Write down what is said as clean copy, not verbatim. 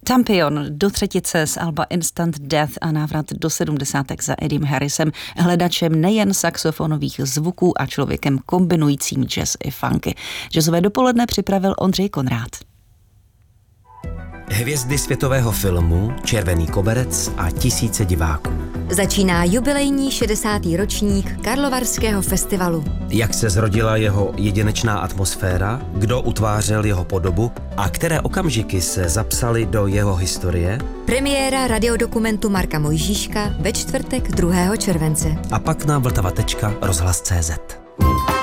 Tampion do třetice z alba Instant Death a návrat do 70. za Eddiem Harrisem, hledačem nejen saxofonových zvuků a člověkem kombinujícím jazz i funky. Jazzové dopoledne připravil Ondřej Konrád. Hvězdy světového filmu, Červený koberec a tisíce diváků. Začíná jubilejní 60. ročník Karlovarského festivalu. Jak se zrodila jeho jedinečná atmosféra, kdo utvářel jeho podobu a které okamžiky se zapsaly do jeho historie? Premiéra radiodokumentu Marka Mojžíška ve čtvrtek 2. července. A pak na vltava.rozhlas.cz.